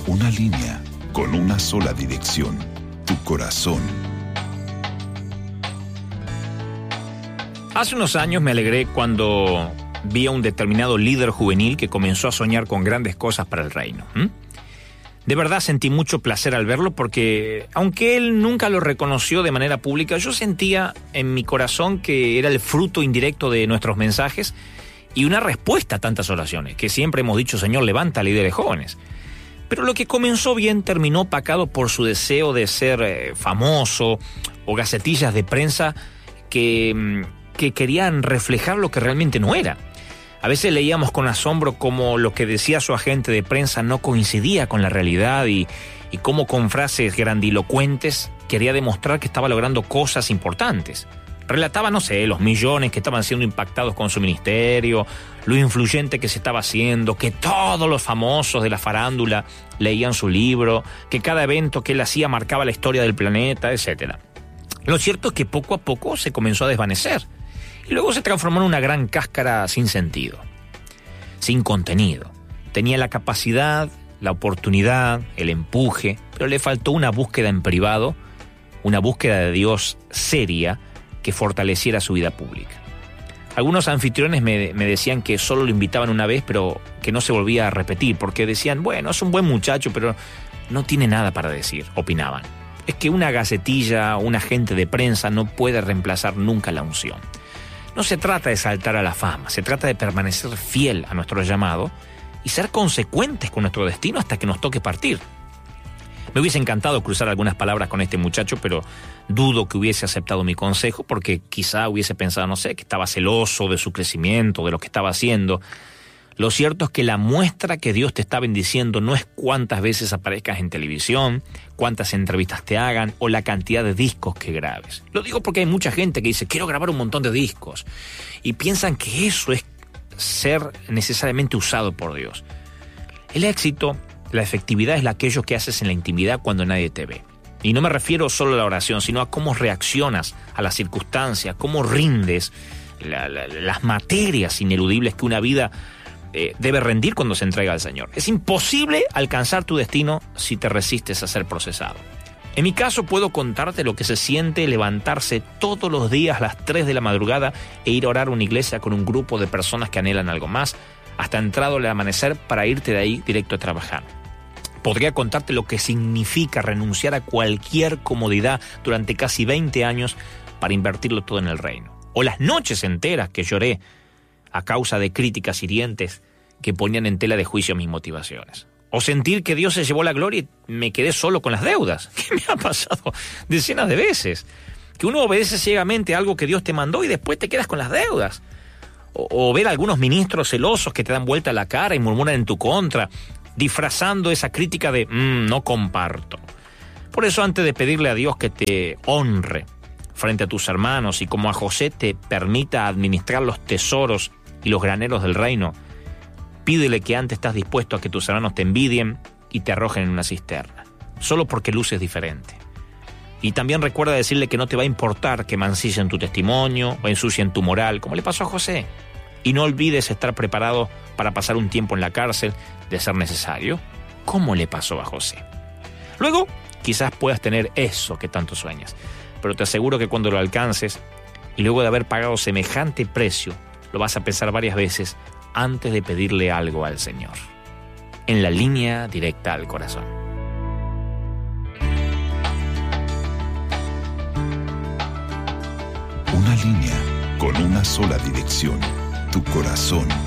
Una línea con una sola dirección, tu corazón. Hace unos años me alegré cuando vi a un determinado líder juvenil que comenzó a soñar con grandes cosas para el reino. De verdad sentí mucho placer al verlo porque, aunque él nunca lo reconoció de manera pública, yo sentía en mi corazón que era el fruto indirecto de nuestros mensajes y una respuesta a tantas oraciones, que siempre hemos dicho: Señor, levanta líderes jóvenes. Pero lo que comenzó bien terminó opacado por su deseo de ser famoso o gacetillas de prensa que querían reflejar lo que realmente no era. A veces leíamos con asombro cómo lo que decía su agente de prensa no coincidía con la realidad y cómo con frases grandilocuentes quería demostrar que estaba logrando cosas importantes. Relataba, no sé, los millones que estaban siendo impactados con su ministerio, lo influyente que se estaba haciendo, que todos los famosos de la farándula leían su libro, que cada evento que él hacía marcaba la historia del planeta, etc. Lo cierto es que poco a poco se comenzó a desvanecer y luego se transformó en una gran cáscara sin sentido, sin contenido. Tenía la capacidad, la oportunidad, el empuje, pero le faltó una búsqueda en privado, una búsqueda de Dios seria que fortaleciera su vida pública. Algunos anfitriones me decían que solo lo invitaban una vez, pero que no se volvía a repetir, porque decían: bueno, es un buen muchacho, pero no tiene nada para decir, opinaban. Es que una gacetilla, un agente de prensa no puede reemplazar nunca la unción. No se trata de saltar a la fama, se trata de permanecer fiel a nuestro llamado y ser consecuentes con nuestro destino hasta que nos toque partir. Me hubiese encantado cruzar algunas palabras con este muchacho, pero dudo que hubiese aceptado mi consejo, porque quizá hubiese pensado, no sé, que estaba celoso de su crecimiento, de lo que estaba haciendo. Lo cierto es que la muestra que Dios te está bendiciendo no es cuántas veces aparezcas en televisión, cuántas entrevistas te hagan o la cantidad de discos que grabes. Lo digo porque hay mucha gente que dice: quiero grabar un montón de discos, y piensan que eso es ser necesariamente usado por Dios. El éxito, la efectividad es la aquello que haces en la intimidad cuando nadie te ve. Y no me refiero solo a la oración, sino a cómo reaccionas a las circunstancias, cómo rindes las materias ineludibles que una vida debe rendir cuando se entrega al Señor. Es imposible alcanzar tu destino si te resistes a ser procesado. En mi caso puedo contarte lo que se siente levantarse todos los días a las 3 de la madrugada e ir a orar a una iglesia con un grupo de personas que anhelan algo más, hasta entrado el amanecer para irte de ahí directo a trabajar. Podría contarte lo que significa renunciar a cualquier comodidad durante casi 20 años para invertirlo todo en el reino. O las noches enteras que lloré a causa de críticas hirientes que ponían en tela de juicio mis motivaciones. O sentir que Dios se llevó la gloria y me quedé solo con las deudas. ¿Qué me ha pasado decenas de veces? Que uno obedece ciegamente a algo que Dios te mandó y después te quedas con las deudas. O ver a algunos ministros celosos que te dan vuelta la cara y murmuran en tu contra, disfrazando esa crítica de no comparto. Por eso, antes de pedirle a Dios que te honre frente a tus hermanos y como a José te permita administrar los tesoros y los graneros del reino, pídele que antes estás dispuesto a que tus hermanos te envidien y te arrojen en una cisterna, solo porque luces diferente. Y también recuerda decirle que no te va a importar que mancillen tu testimonio o ensucien tu moral, como le pasó a José. Y no olvides estar preparado para pasar un tiempo en la cárcel de ser necesario, como le pasó a José. Luego, quizás puedas tener eso que tanto sueñas, pero te aseguro que cuando lo alcances, y luego de haber pagado semejante precio, lo vas a pensar varias veces antes de pedirle algo al Señor. En la línea directa al corazón. Una línea con una sola dirección, tu corazón.